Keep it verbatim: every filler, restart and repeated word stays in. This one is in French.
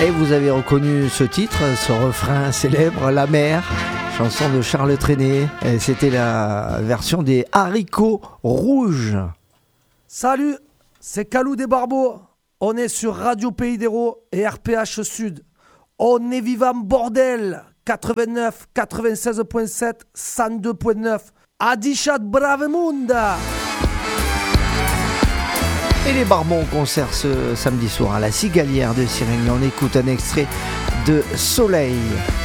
Et vous avez reconnu ce titre, ce refrain célèbre, La Mer, chanson de Charles Trenet. Et c'était la version des Haricots Rouges. Salut, c'est Calou des Barbeaux. On est sur Radio Pays d'Hérault et R P H Sud. On est vivant bordel. quatre-vingt-neuf, quatre-vingt-seize virgule sept, cent deux virgule neuf. Adichat Bravemunda. Et les Barbons concert ce samedi soir à la Cigalière de Cyrène. On écoute un extrait de Soleil.